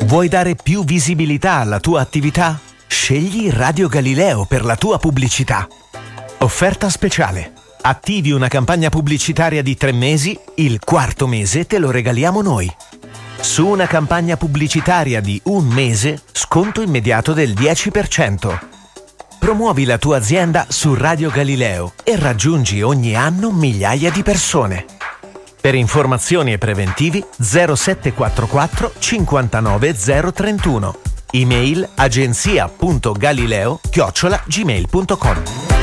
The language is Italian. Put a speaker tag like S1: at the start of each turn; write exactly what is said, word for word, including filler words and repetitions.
S1: Vuoi dare più visibilità alla tua attività? Scegli Radio Galileo per la tua pubblicità. Offerta speciale. Attivi una campagna pubblicitaria di tre mesi, il quarto mese te lo regaliamo noi. Su una campagna pubblicitaria di un mese, sconto immediato del dieci per cento. Promuovi la tua azienda su Radio Galileo e raggiungi ogni anno migliaia di persone. Per informazioni e preventivi zero sette quattro quattro cinquantanove zero trentuno. Email agenzia punto galileo chiocciola gmail punto com.